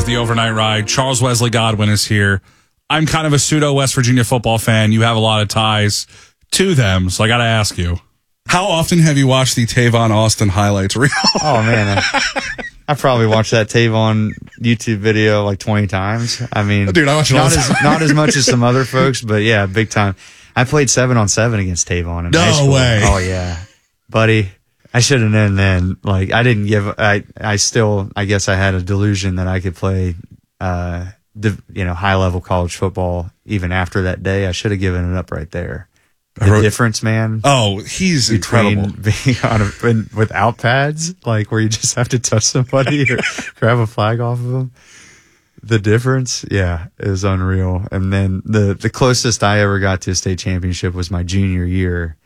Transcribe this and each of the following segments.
the Overnight Ride. Charles Wesley Godwin is here. I'm kind of a pseudo West Virginia football fan. You have a lot of ties to them, so I got to ask you. How often have you watched the Tavon Austin highlights reel? Oh, man. I probably watched that Tavon YouTube video like 20 times. I mean, dude, I watch it not as much as some other folks, but yeah, big time. I played 7-on-7 against Tavon in high school. No way. Oh, yeah. Buddy, I should have known then. Like, I didn't give, I guess I had a delusion that I could play, high level college football even after that day. I should have given it up right there. The difference, man. Oh, he's incredible. Being without pads, like where you just have to touch somebody or grab a flag off of them. The difference, yeah, is unreal. And then the closest I ever got to a state championship was my junior year.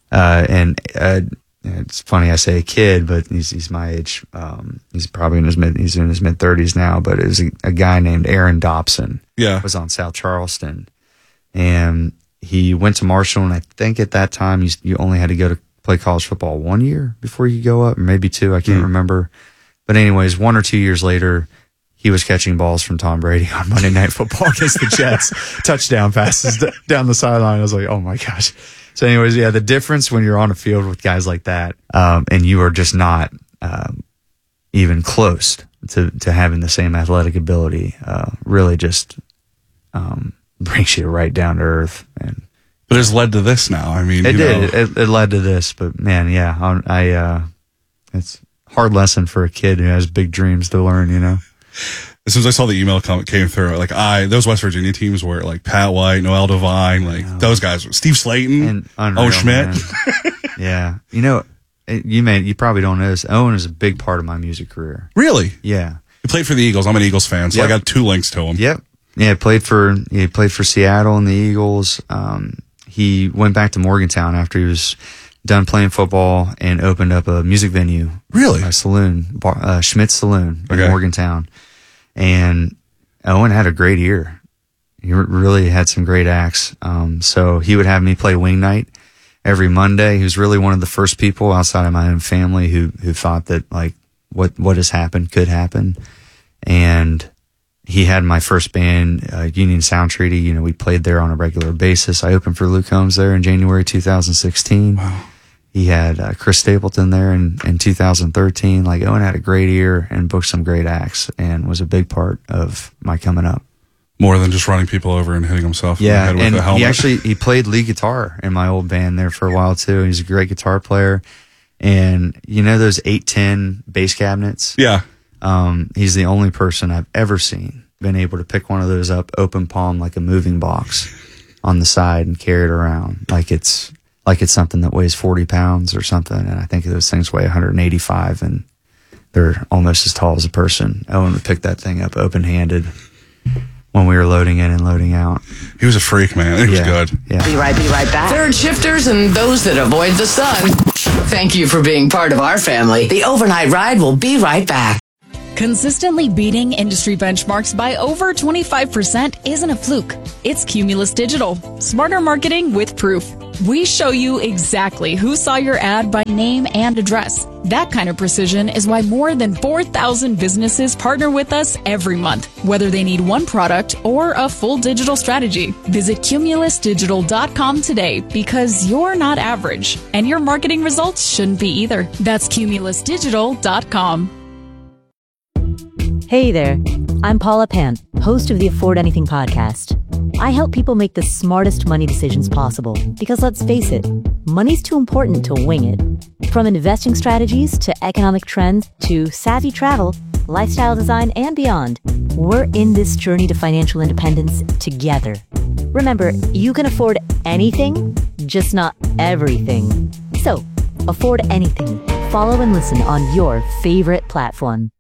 It's funny I say a kid, but he's my age. He's probably in his mid 30s now. But it was a guy named Aaron Dobson. Yeah, was on South Charleston, and he went to Marshall, and I think at that time you only had to go to play college football 1 year before you could go up, or maybe 2. I can't remember. But anyways, 1 or 2 years later, he was catching balls from Tom Brady on Monday Night Football against the Jets, touchdown passes down the sideline. I was like, oh my gosh. So anyways, yeah, the difference when you're on a field with guys like that, and you are just not even close to having the same athletic ability, really just brings you right down to earth. But it's led to this now. I mean, it led to this, but man, yeah, it's a hard lesson for a kid who has big dreams to learn, you know. As soon as I saw the email came through, like those West Virginia teams were like Pat White, Noel Devine, like those guys, Steve Slayton, and Owen Schmidt. Yeah, you know, you probably don't know this. Owen is a big part of my music career. Really? Yeah. He played for the Eagles. I'm an Eagles fan, so I got 2 links to him. Yep. Yeah, he played for Seattle and the Eagles. He went back to Morgantown after he was done playing football and opened up a music venue. Really? A saloon, Schmidt's Saloon in Morgantown. And Owen had a great year. He really had some great acts. So he would have me play wing night every Monday. He was really one of the first people outside of my own family who thought that like what has happened could happen. And he had my first band, Union Sound Treaty. You know, we played there on a regular basis. I opened for Luke Combs there in January 2016. Wow. He had Chris Stapleton there in 2013. Like, Owen had a great year and booked some great acts and was a big part of my coming up. More than just running people over and hitting himself in the head with a helmet. He played lead guitar in my old band there for a while too. He's a great guitar player. And you know those 810 bass cabinets? Yeah. He's the only person I've ever seen been able to pick one of those up, open palm like a moving box on the side and carry it around like it's something that weighs 40 pounds or something. And I think those things weigh 185 and they're almost as tall as a person. Owen would pick that thing up open-handed when we were loading in and loading out. He was a freak, man. He was good. Yeah. Be right back. Third shifters and those that avoid the sun. Thank you for being part of our family. The Overnight Ride will be right back. Consistently beating industry benchmarks by over 25% isn't a fluke. It's Cumulus Digital. Smarter marketing with proof. We show you exactly who saw your ad by name and address. That kind of precision is why more than 4,000 businesses partner with us every month, whether they need one product or a full digital strategy. Visit cumulusdigital.com today because you're not average, and your marketing results shouldn't be either. That's cumulusdigital.com. Hey there, I'm Paula Pant, host of the Afford Anything podcast. I help people make the smartest money decisions possible because let's face it, money's too important to wing it. From investing strategies to economic trends to savvy travel, lifestyle design, and beyond, we're in this journey to financial independence together. Remember, you can afford anything, just not everything. So, afford anything. Follow and listen on your favorite platform.